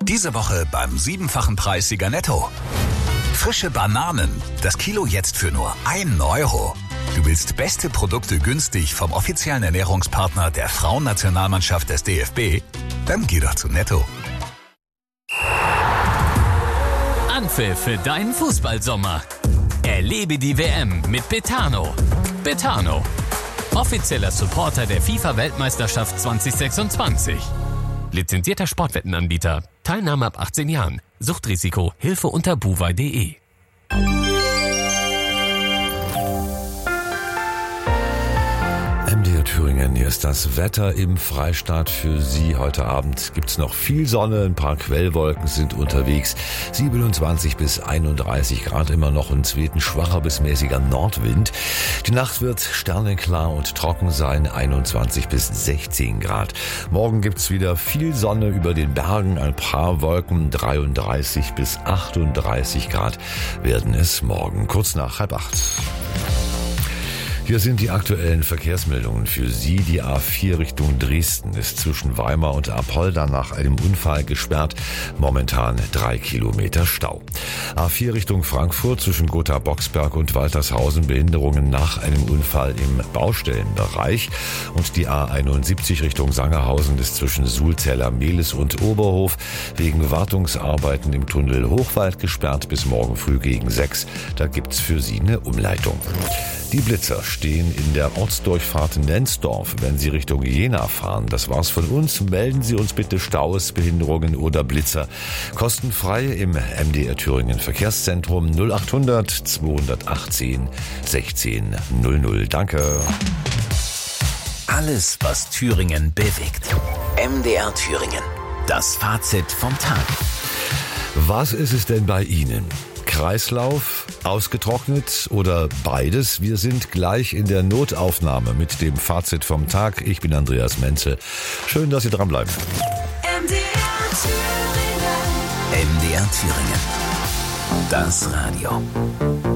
Diese Woche beim 7-fachen Preissieger Netto. Frische Bananen. Das Kilo jetzt für nur 1 Euro. Du willst beste Produkte günstig vom offiziellen Ernährungspartner der Frauennationalmannschaft des DFB? Dann geh doch zu Netto. Anpfiff für deinen Fußballsommer. Erlebe die WM mit Betano. Betano, offizieller Supporter der FIFA-Weltmeisterschaft 2026. Lizenzierter Sportwettenanbieter. Teilnahme ab 18 Jahren. Suchtrisiko. Hilfe unter buwei.de. MDR Thüringen, hier ist das Wetter im Freistaat für Sie. Heute Abend gibt's noch viel Sonne, ein paar Quellwolken sind unterwegs. 27 bis 31 Grad, immer noch ein zweiten schwacher bis mäßiger Nordwind. Die Nacht wird sternenklar und trocken sein, 21 bis 16 Grad. Morgen gibt's wieder viel Sonne über den Bergen, ein paar Wolken, 33 bis 38 Grad werden es morgen, kurz nach 7:30. Hier sind die aktuellen Verkehrsmeldungen für Sie. Die A4 Richtung Dresden ist zwischen Weimar und Apolda nach einem Unfall gesperrt. Momentan 3 Kilometer Stau. A4 Richtung Frankfurt zwischen Gotha-Boxberg und Waltershausen Behinderungen nach einem Unfall im Baustellenbereich. Und die A71 Richtung Sangerhausen ist zwischen Sulzeller, Mehlis und Oberhof wegen Wartungsarbeiten im Tunnel Hochwald gesperrt bis morgen früh gegen 6. Da gibt's für Sie eine Umleitung. Die Blitzer stehen in der Ortsdurchfahrt Nensdorf, wenn Sie Richtung Jena fahren. Das war's von uns. Melden Sie uns bitte Staus, Behinderungen oder Blitzer. Kostenfrei im MDR Thüringen Verkehrszentrum 0800 218 16 00. Danke. Alles, was Thüringen bewegt. MDR Thüringen. Das Fazit vom Tag. Was ist es denn bei Ihnen? Kreislauf, ausgetrocknet oder beides? Wir sind gleich in der Notaufnahme mit dem Fazit vom Tag. Ich bin Andreas Menzel. Schön, dass Sie dranbleiben. MDR Thüringen. Das Radio.